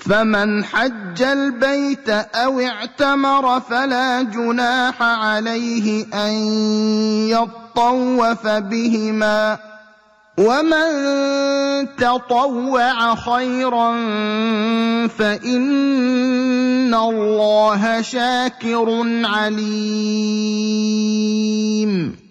فمن حج البيت أو اعتمر فلا جناح عليه أن يطوف بهما، ومن تطوع خيرا فإن الله شاكر عليم.